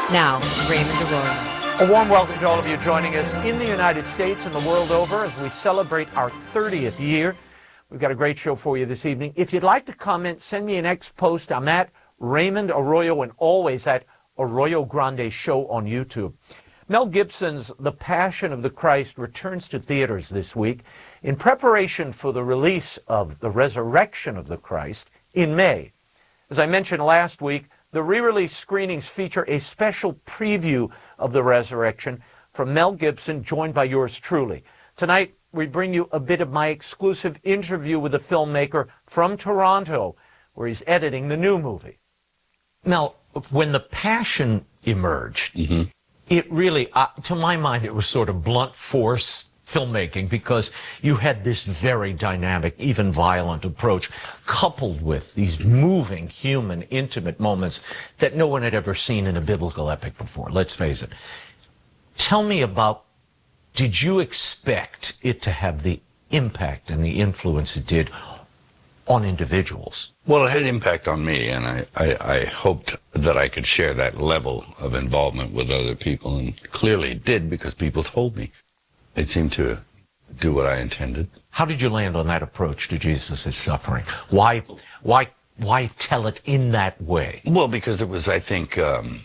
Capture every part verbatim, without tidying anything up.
Now, Raymond Arroyo. A warm welcome to all of you joining us in the United States and the world over as we celebrate our thirtieth year. We've got a great show for you this evening. If you'd like to comment, send me an X post. I'm at Raymond Arroyo and always at Arroyo Grande Show on YouTube. Mel Gibson's The Passion of the Christ returns to theaters this week in preparation for the release of The Resurrection of the Christ in May. As I mentioned last week, the re-release screenings feature a special preview of The Resurrection from Mel Gibson, joined by yours truly. Tonight, we bring you a bit of my exclusive interview with the filmmaker from Toronto, where he's editing the new movie. Mel, when The Passion emerged, mm-hmm. it really, uh, to my mind, it was sort of blunt force filmmaking, because you had this very dynamic, even violent approach, coupled with these moving, human, intimate moments that no one had ever seen in a biblical epic before, let's face it. Tell me about, did you expect it to have the impact and the influence it did on individuals? Well, it had an impact on me, and I, I, I hoped that I could share that level of involvement with other people, and clearly it did, because people told me. It seemed to do what I intended. How did you land on that approach to Jesus' suffering? Why, why, why tell it in that way? Well, because it was, I think, um,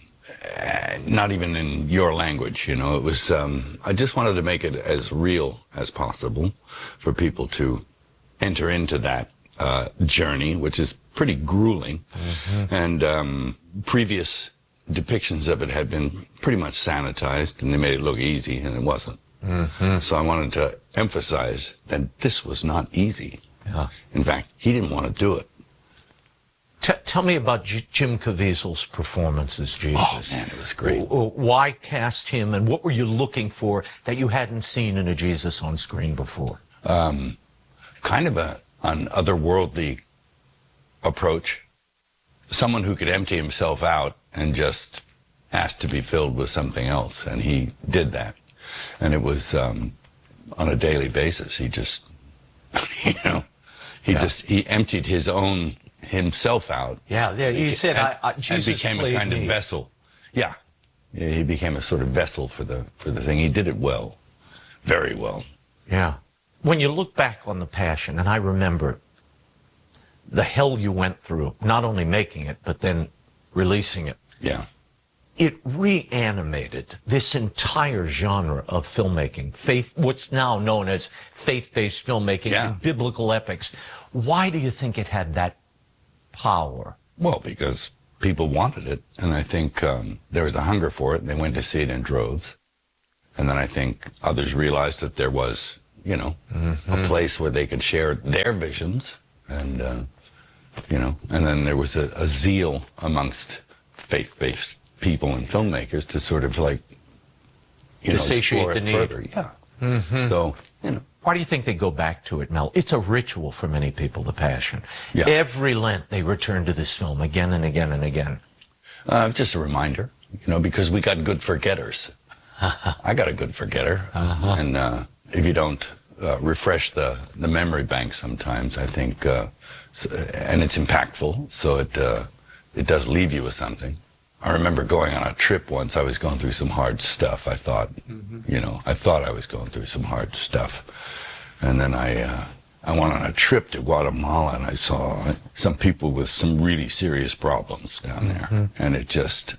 not even in your language, you know. It was, um, I just wanted to make it as real as possible for people to enter into that uh, journey, which is pretty grueling. Mm-hmm. And um, previous depictions of it had been pretty much sanitized, and they made it look easy, and it wasn't. Mm-hmm. So I wanted to emphasize that this was not easy. Yeah. In fact, he didn't want to do it. T- tell me about J- Jim Caviezel's performance as Jesus. Oh, man, it was great. W- why cast him, and what were you looking for that you hadn't seen in a Jesus on screen before? Um, kind of a, an otherworldly approach. Someone who could empty himself out and just ask to be filled with something else, and he did that. And it was um, on a daily basis. He just, you know, he yeah. just, he emptied his own, himself out. Yeah, yeah. He and, said, I, I, Jesus and became a kind me. of vessel. Yeah. yeah. He became a sort of vessel for the, for the thing. He did it well. Very well. Yeah. When you look back on The Passion, and I remember the hell you went through, not only making it, but then releasing it. Yeah. It reanimated this entire genre of filmmaking, faith, what's now known as faith-based filmmaking yeah. and biblical epics. Why do you think it had that power? Well, because people wanted it, and I think um, there was a hunger for it, and they went to see it in droves. And then I think others realized that there was, you know, mm-hmm. a place where they could share their visions, and, uh, you know, and then there was a, a zeal amongst faith-based people and filmmakers to sort of like, you to know, satiate the need. Further. Yeah. Mm-hmm. So, you know. Why do you think they go back to it, Mel? It's a ritual for many people, The Passion. Yeah. Every Lent they return to this film again and again and again. Uh, just a reminder, you know, because we got good forgetters. I got a good forgetter. Uh-huh. And uh, if you don't uh, refresh the, the memory bank sometimes, I think, uh, so, and it's impactful, so it, uh, it does leave you with something. I remember going on a trip once. I was going through some hard stuff. I thought, mm-hmm. you know, I thought I was going through some hard stuff. And then I, uh, I went on a trip to Guatemala, and I saw some people with some really serious problems down there. Mm-hmm. And it just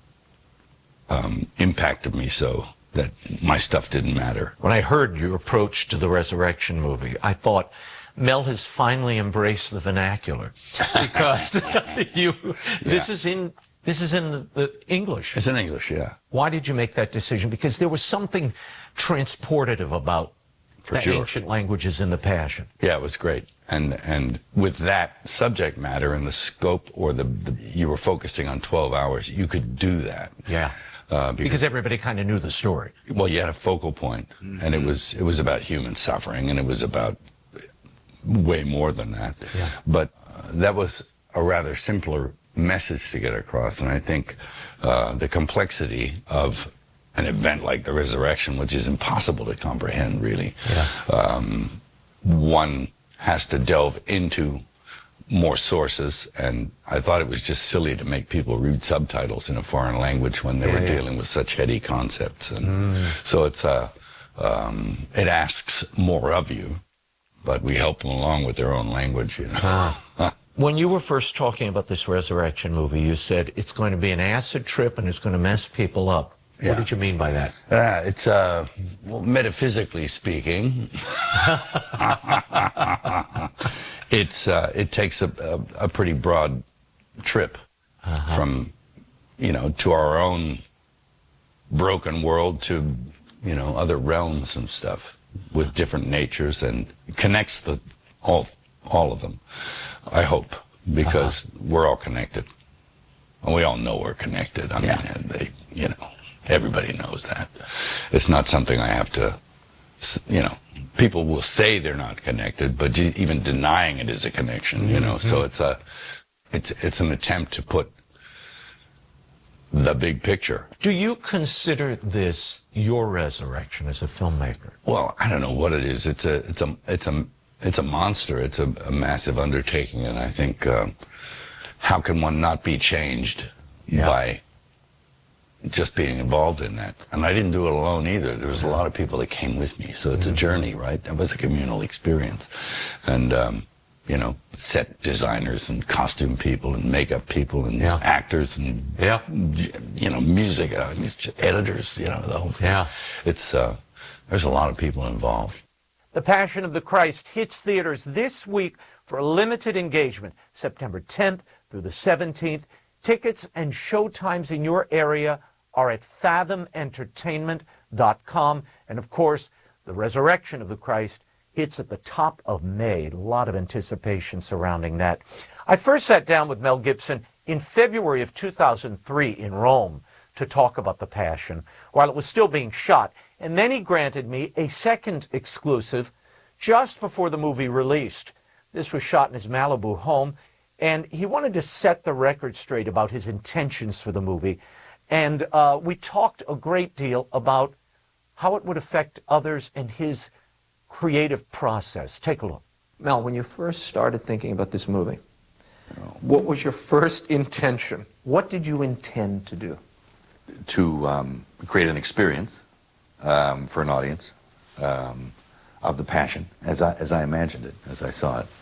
um, impacted me so that my stuff didn't matter. When I heard your approach to the Resurrection movie, I thought, Mel has finally embraced the vernacular. Because you, yeah. this is in... This is in the, the English. It's in English, yeah. Why did you make that decision? Because there was something transportative about For the sure. ancient languages in The Passion. Yeah, it was great. And and with that subject matter and the scope, or the, the you were focusing on twelve hours, you could do that. Yeah. Uh, because, because everybody kind of knew the story. Well, you had a focal point, mm-hmm. and it was it was about human suffering, and it was about way more than that. Yeah. But uh, that was a rather simpler message to get across, and I think uh, the complexity of an event like the resurrection, which is impossible to comprehend, really, yeah. um, one has to delve into more sources, and I thought it was just silly to make people read subtitles in a foreign language when they yeah, were yeah. dealing with such heady concepts. And mm. so it's uh, um, it asks more of you, but we help them along with their own language, you know. Ah. When you were first talking about this Resurrection movie, you said it's going to be an acid trip and it's going to mess people up. Yeah. What did you mean by that? Uh, it's, uh, well, metaphysically speaking, it's, uh, it takes a, a, a pretty broad trip uh-huh. from, you know, to our own broken world to, you know, other realms and stuff with different natures, and connects the all, all of them, I hope, because uh-huh. we're all connected. And we all know we're connected. I yeah. mean, they, you know. Everybody knows that. It's not something I have to, you know, people will say they're not connected, but even denying it is a connection, you know. Mm-hmm. So it's a, it's, it's an attempt to put the big picture. Do you consider this your resurrection as a filmmaker? Well, I don't know what it is. It's a, it's a, it's a, it's a monster. It's a, a massive undertaking, and I think, uh, how can one not be changed yeah. by just being involved in that? And I didn't do it alone either. There was a lot of people that came with me. So it's a journey, right? It was a communal experience. And, um, you know, set designers and costume people and makeup people and yeah. actors and, yeah. you know, music, uh, editors, you know, the whole thing. Yeah. It's, uh, there's a lot of people involved. The Passion of the Christ hits theaters this week for a limited engagement, September tenth through the seventeenth. Tickets and showtimes in your area are at fathom entertainment dot com. And of course, the Resurrection of the Christ hits at the top of May. A lot of anticipation surrounding that. I first sat down with Mel Gibson in February of two thousand three in Rome to talk about The Passion while it was still being shot. And then he granted me a second exclusive just before the movie released. This was shot in his Malibu home, and he wanted to set the record straight about his intentions for the movie. And uh, we talked a great deal about how it would affect others and his creative process. Take a look. Mel, when you first started thinking about this movie, what was your first intention? What did you intend to do? To um, create an experience um, for an audience um, of the Passion, as I, as I imagined it, as I saw it.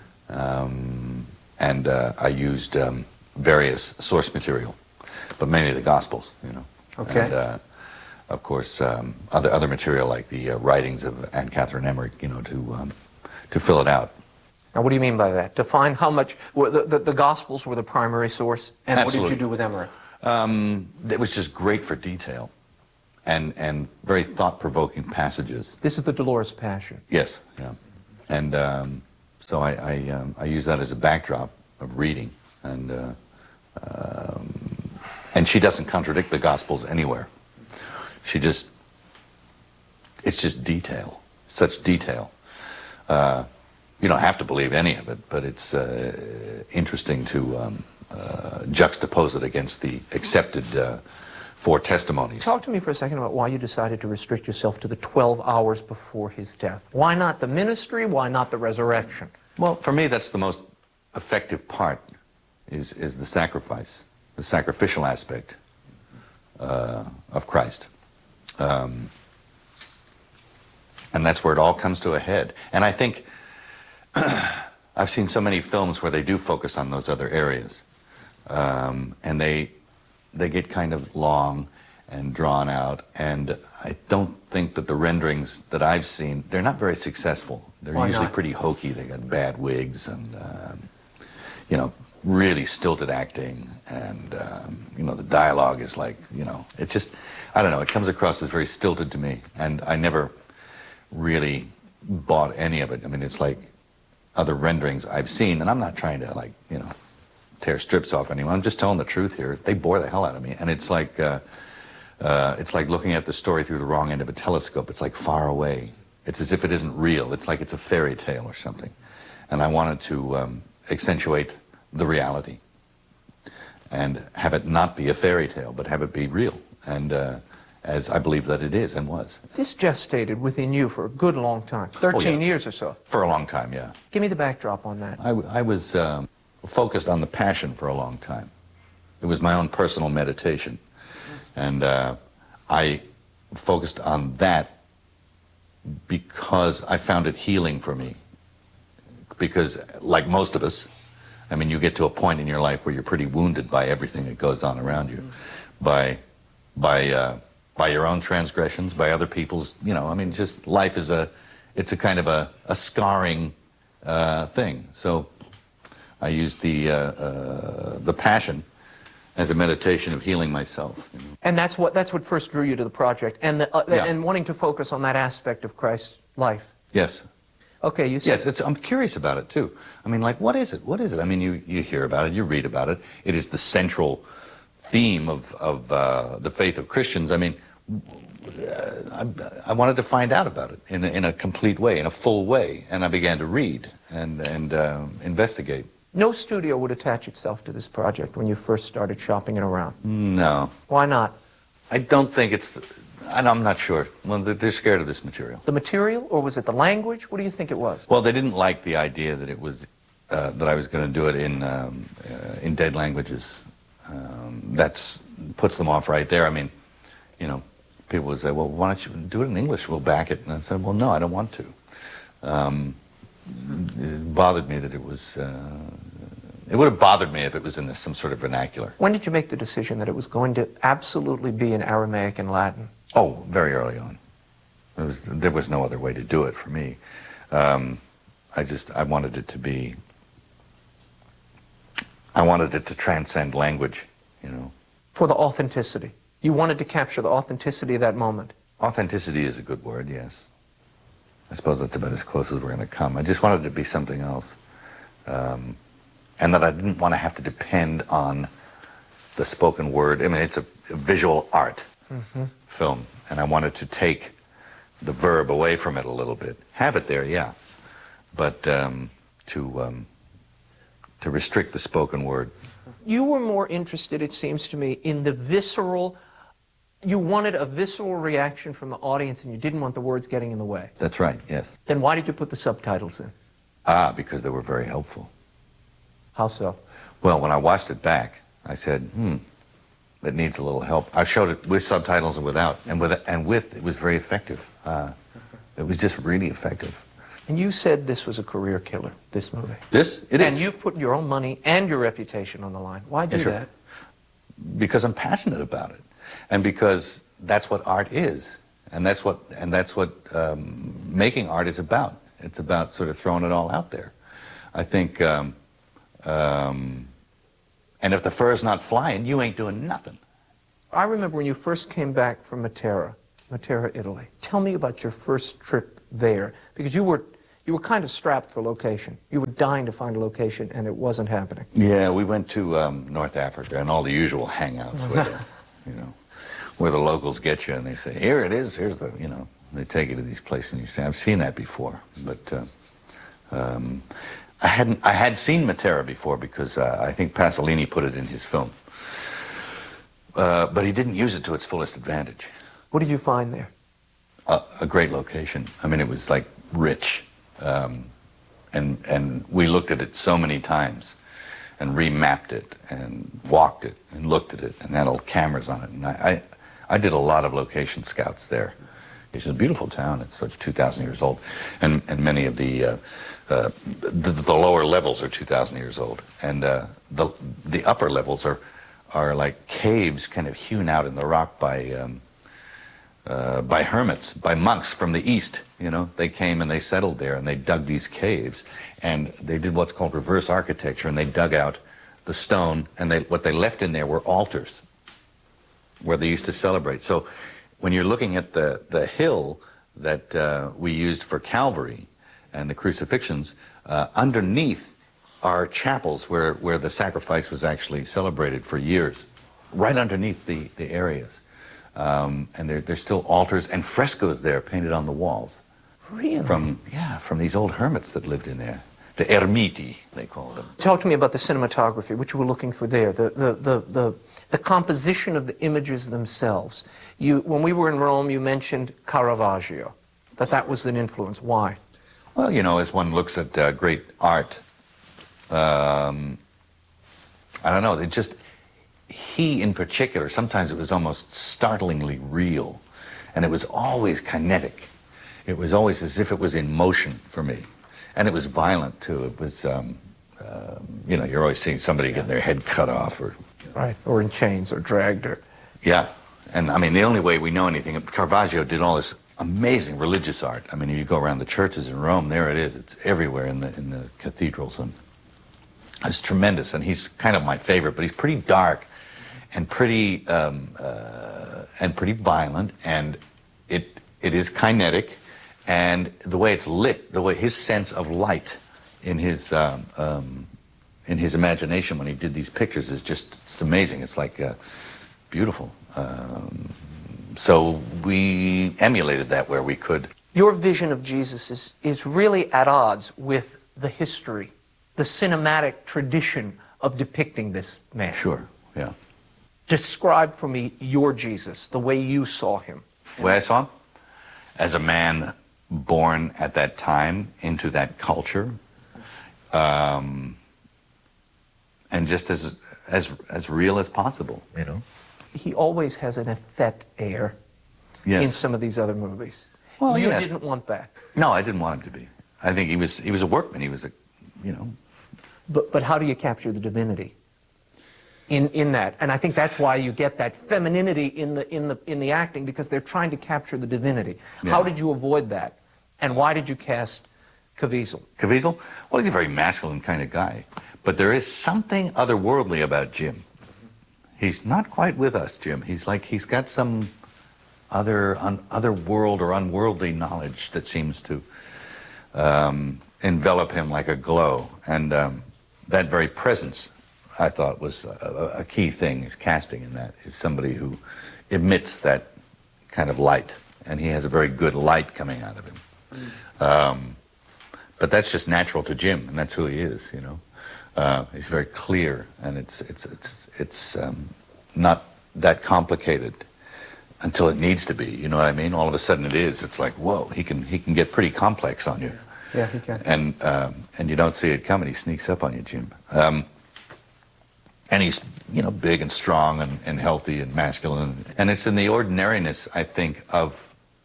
Um, and uh, I used um, various source material, but mainly the Gospels, you know. Okay. And, uh, of course, um, other other material like the uh, writings of Anne Catherine Emmerich, you know, to um, to fill it out. Now, what do you mean by that? Define how much. Well, the, the, the Gospels were the primary source, and Absolutely. What did you do with Emmerich? Um, it was just great for detail, and and very thought-provoking passages. This is the Dolores Passion. Yes, yeah, and um, so I I, um, I use that as a backdrop of reading, and uh, um, and she doesn't contradict the Gospels anywhere. She just, it's just detail, such detail. Uh, you don't have to believe any of it, but it's uh, interesting to um, uh, juxtapose it against the accepted uh, four testimonies. Talk to me for a second about why you decided to restrict yourself to the twelve hours before his death. Why not the ministry? Why not the resurrection? Well, for me, that's the most effective part, is, is the sacrifice, the sacrificial aspect uh, of Christ. Um, and that's where it all comes to a head. And I think I've seen so many films where they do focus on those other areas, um, and they they get kind of long and drawn out. And I don't think that the renderings that I've seen, they're not very successful. They're Why usually not? pretty hokey. They got bad wigs and um, you know, really stilted acting, and um, you know, the dialogue is like, you know, it's just, I don't know, it comes across as very stilted to me, and I never really bought any of it. I mean, it's like other renderings I've seen, and I'm not trying to, like, you know, tear strips off anyone. I'm just telling the truth here. They bore the hell out of me, and it's like, uh, uh, it's like looking at the story through the wrong end of a telescope. It's like far away. It's as if it isn't real. It's like it's a fairy tale or something. And I wanted to um, accentuate the reality and have it not be a fairy tale, but have it be real. And uh, as I believe that it is and was. This gestated within you for a good long time, thirteen Oh, yeah. years or so. For a long time, yeah. Give me the backdrop on that. I, I was um, focused on the passion for a long time. It was my own personal meditation. And uh, I focused on that because I found it healing for me. Because, like most of us, I mean, you get to a point in your life where you're pretty wounded by everything that goes on around you, by, by, uh, by your own transgressions, by other people's, you know, I mean, just life is a, it's a kind of a, a scarring uh, thing. So I used the, uh, uh, the passion as a meditation of healing myself. You know? And that's what, that's what first drew you to the project, and, the, uh, Yeah. and wanting to focus on that aspect of Christ's life. Yes. Okay, you said... Yes, it's, I'm curious about it, too. I mean, like, what is it? What is it? I mean, you, you hear about it, you read about it. It is the central theme of, of uh, the faith of Christians. I mean, uh, I, I wanted to find out about it in a, in a complete way, in a full way. And I began to read and, and uh, investigate. No studio would attach itself to this project when you first started shopping it around. No. Why not? I don't think it's... And I'm not sure. Well, they're scared of this material. The material, or was it the language? What do you think it was? Well, they didn't like the idea that it was uh, that I was going to do it in um, uh, in dead languages. Um, that's puts them off right there. I mean, you know, people would say, "Well, why don't you do it in English? We'll back it." And I said, "Well, no, I don't want to." Um, it bothered me that it was. Uh, it would have bothered me if it was in this, some sort of vernacular. When did you make the decision that it was going to absolutely be in Aramaic and Latin? Oh, very early on. There was, there was no other way to do it for me. Um, I just, I wanted it to be, I wanted it to transcend language, you know. For the authenticity. You wanted to capture the authenticity of that moment. Authenticity is a good word, yes. I suppose that's about as close as we're going to come. I just wanted it to be something else. Um, and that I didn't want to have to depend on the spoken word. I mean, it's a, a visual art. Mm-hmm. Film, and I wanted to take the verb away from it a little bit. Have it there, yeah, but um, to um, to restrict the spoken word. You were more interested, it seems to me, in the visceral. You wanted a visceral reaction from the audience, and you didn't want the words getting in the way. That's right. Yes. Then why did you put the subtitles in? Ah, because they were very helpful. How so? Well, when I watched it back, I said, "Hmm." It needs a little help. I showed it with subtitles and without, and with and with it was very effective. Uh, it was just really effective. And you said this was a career killer, this movie. This it and is. And you've put your own money and your reputation on the line. Why do Yeah, sure. that? Because I'm passionate about it, and because that's what art is, and that's what and that's what um, making art is about. It's about sort of throwing it all out there. I think. Um, um, And if the fur's not flying, you ain't doing nothing. I remember when you first came back from Matera, Matera, Italy. Tell me about your first trip there, because you were you were kind of strapped for location. You were dying to find a location, and it wasn't happening. Yeah, we went to um, North Africa and all the usual hangouts where the, you know, where the locals get you and they say, "Here it is. Here's the," you know, they take you to these places and you say, "I've seen that before," but. Uh, um, I hadn't. I had seen Matera before because uh, I think Pasolini put it in his film, uh, but he didn't use it to its fullest advantage. What did you find there? Uh, a great location. I mean, it was like rich, um, and and we looked at it so many times, and remapped it, and walked it, and looked at it, and had all cameras on it. And I, I, I did a lot of location scouts there. It's a beautiful town. It's like two thousand years old, and and many of the. Uh, Uh, the, the lower levels are two thousand years old, and uh, the the upper levels are are like caves, kind of hewn out in the rock by um, uh, by hermits, by monks from the east. You know, they came and they settled there, and they dug these caves, and they did what's called reverse architecture, and they dug out the stone, and they what they left in there were altars, where they used to celebrate. So, when you're looking at the the hill that uh, we used for Calvary. And the crucifixions, uh, underneath are chapels where, where the sacrifice was actually celebrated for years, right underneath the, the areas. Um, and there, there's still altars and frescoes there painted on the walls. Really? From, yeah, from these old hermits that lived in there. the ermiti, they call them. Talk to me about the cinematography, what you were looking for there, the, the, the, the, the composition of the images themselves. You, when we were in Rome, you mentioned Caravaggio, that that was an influence. Why? Well, you know, as one looks at uh, great art, um, I don't know, it just, he in particular, sometimes it was almost startlingly real, and it was always kinetic. It was always as if it was in motion for me. And it was violent, too. It was, um, uh, you know, you're always seeing somebody get their head cut off or... Right, or in chains or dragged or... Yeah, and I mean, the only way we know anything, Caravaggio did all this amazing religious art. I mean, you go around the churches in Rome, there it is. It's everywhere in the, in the cathedrals. And it's tremendous, and he's kind of my favorite, but he's pretty dark and pretty, um, uh, and pretty violent, and it it is kinetic. And the way it's lit, the way his sense of light in his um, um, in his imagination when he did these pictures is just it's amazing. It's like uh, beautiful. Um, so we emulated that where we could. Your vision of Jesus is is really at odds with the history, the cinematic tradition of depicting this man. Sure. Yeah. Describe for me your Jesus, the way you saw him. The way I saw him, as a man born at that time into that culture, um, and just as as as real as possible, you know. He always has an effete air Yes. in some of these other movies. Well, you yes. didn't want that. No, I didn't want him to be. I think he was he was a workman. He was a, you know. But but how do you capture the divinity in in that? And I think that's why you get that femininity in the in the in the acting, because they're trying to capture the divinity. Yeah. How did you avoid that? And why did you cast Caviezel? Caviezel? Well, he's a very masculine kind of guy. But there is something otherworldly about Jim. He's not quite with us, Jim. He's like, he's got some other, un, other world or unworldly knowledge that seems to um, envelop him like a glow. And um, that very presence, I thought, was a, a key thing, is casting in that, is somebody who emits that kind of light. And he has a very good light coming out of him. Um, but that's just natural to Jim, and that's who he is, you know. Uh, he's very clear, and it's it's it's it's um, not that complicated until it needs to be. You know what I mean? All of a sudden, it is. It's like, whoa, he can he can get pretty complex on you. Yeah, he can. And um, and you don't see it coming. He sneaks up on you, Jim. Um, and he's you know big and strong and, and healthy and masculine, and it's in the ordinariness, I think, of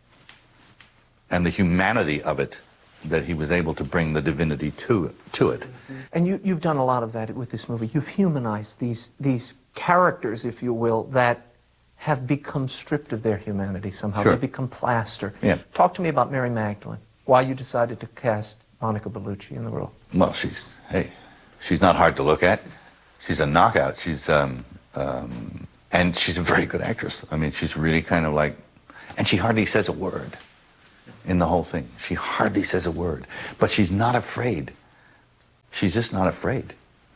and the humanity of it that he was able to bring the divinity to it. To it. And you, you've done a lot of that with this movie. You've humanized these these characters, if you will, that have become stripped of their humanity somehow. Sure. They've become plaster. Yeah. Talk to me about Mary Magdalene. Why you decided to cast Monica Bellucci in the role? Well, she's, hey, she's not hard to look at. She's a knockout. She's, um, um, and she's a very good actress. I mean, she's really kind of like, and she hardly says a word in the whole thing. She hardly says a word, but she's not afraid. She's just not afraid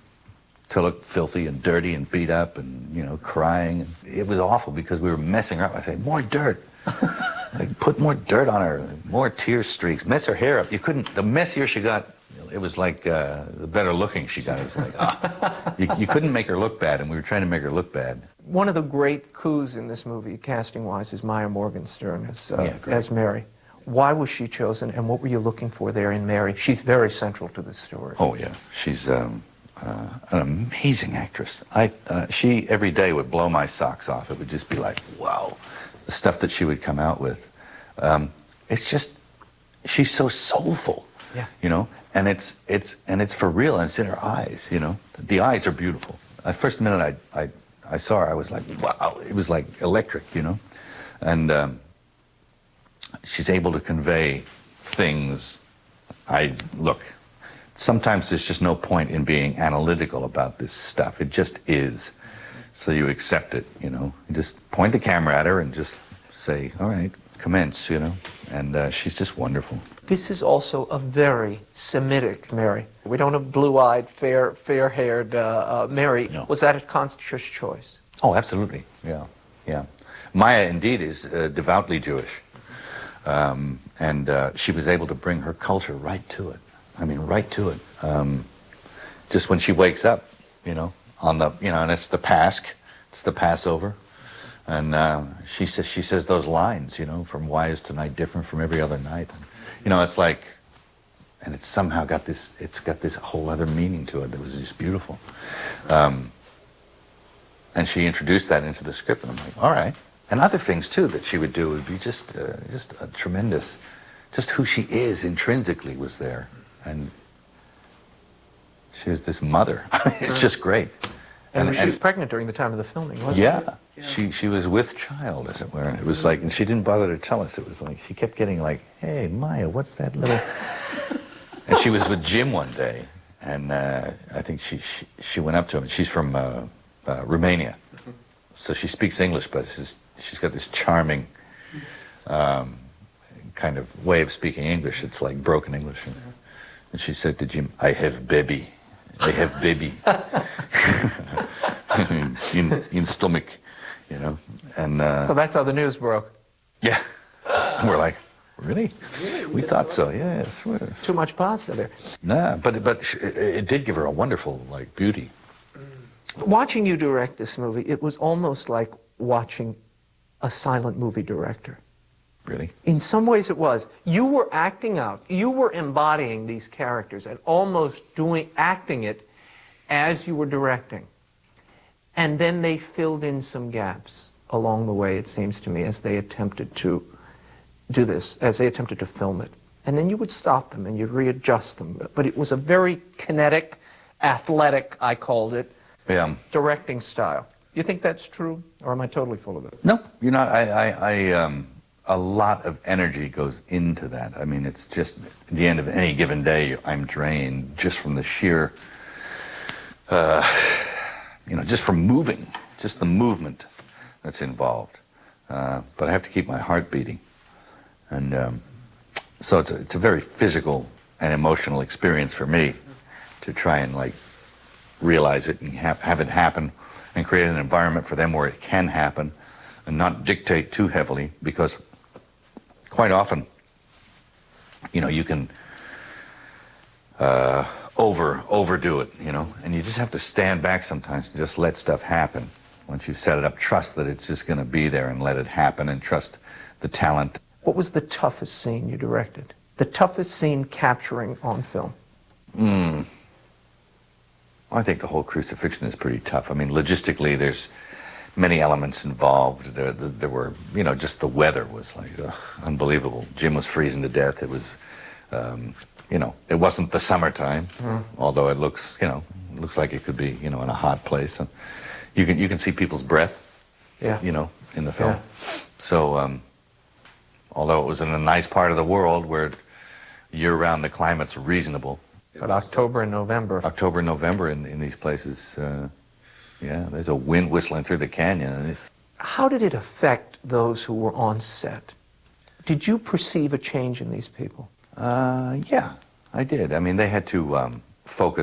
to look filthy and dirty and beat up and, you know, crying. It was awful because we were messing her up. I said, more dirt. Like, put more dirt on her, more tear streaks, mess her hair up. You couldn't, the messier she got, it was like uh, the better looking she got. It was like, ah. you, you couldn't make her look bad, and we were trying to make her look bad. One of the great coups in this movie, casting-wise, is Maya Morgenstern as, uh, Yeah, great. as Mary. Why was she chosen, and what were you looking for there in Mary? She's very central to the story. Oh, yeah. She's um, uh, an amazing actress. I, uh, she, every day, would blow my socks off. It would just be like, wow. The stuff that she would come out with. Um, it's just, she's so soulful, yeah. you know? And it's, it's, and it's for real, and it's in her eyes, you know? The eyes are beautiful. The first minute I, I, I saw her, I was like, wow. It was like electric, you know? And um, she's able to convey things. I, look, sometimes there's just no point in being analytical about this stuff. It just is. So you accept it, you know. You just point the camera at her and just say, all right, commence, you know. And uh, she's just wonderful. This is also a very Semitic Mary. We don't have blue-eyed, fair, fair-haired uh, uh, Mary. No. Was that a conscious choice? Oh, absolutely, yeah, yeah. Maya, indeed, is uh, devoutly Jewish. Um, and uh, she was able to bring her culture right to it. I mean, right to it. Um, just when she wakes up, you know, on the, you know, and it's the Pasch, it's the Passover, and uh, she says she says those lines, you know, from why is tonight different from every other night, and, you know, it's like, and it's somehow got this, it's got this whole other meaning to it that was just beautiful, um, and she introduced that into the script, and I'm like, all right, and other things too that she would do would be just, uh, just a tremendous, just who she is intrinsically was there, and she was this mother. It's just great. And, And- she and- was pregnant during the time of the filming, wasn't Yeah, she? she she was with child, as it were. It was like, and she didn't bother to tell us. It was like she kept getting like, "Hey, Maya, what's that little?" And she was with Jim one day, and uh, I think she, she she went up to him. She's from uh, uh, Romania, so she speaks English, but she's, she's got this charming um, kind of way of speaking English. It's like broken English. And, and she said to Jim, "I have baby. I have baby in in stomach, you know." And uh, So that's how the news broke. yeah, and we're like, really? We thought so. Yes. we're- Too much pasta there. Nah, but but sh- it, it did give her a wonderful like beauty. Watching you direct this movie, it was almost like watching a silent movie director. Really. In some ways it was. You were acting out. You were embodying these characters and almost doing, acting it as you were directing. And then they filled in some gaps along the way, it seems to me, as they attempted to do this, as they attempted to film it. And then you would stop them and you'd readjust them. But it was a very kinetic, athletic, I called it, Yeah. directing style. You think that's true, or am I totally full of it? No, you're not. I, I, I um, a lot of energy goes into that. I mean, it's just at the end of any given day, I'm drained just from the sheer, uh, you know, just from moving, just the movement that's involved. Uh, but I have to keep my heart beating, and um, so it's a, it's a very physical and emotional experience for me to try and like realize it and have, have it happen and create an environment for them where it can happen and not dictate too heavily, because quite often, you know, you can uh, over overdo it, you know, and you just have to stand back sometimes and just let stuff happen. Once you set it up, trust that it's just going to be there and let it happen, and trust the talent. What was the toughest scene you directed? The toughest scene capturing on film? Mm. I think the whole crucifixion is pretty tough. I mean, logistically, there's many elements involved. There, there, there were, you know, just the weather was like ugh, unbelievable. Jim was freezing to death. It was, um, you know, it wasn't the summertime, mm. although it looks, you know, it looks like it could be, you know, in a hot place. And you can you can see people's breath, yeah. you know, in the film. Yeah. So, um, although it was in a nice part of the world where year-round the climate's reasonable. But October and November. October and November in, in these places, uh, yeah, there's a wind whistling through the canyon. How did it affect those who were on set? Did you perceive a change in these people? Uh, yeah, I did. I mean, they had to um, focus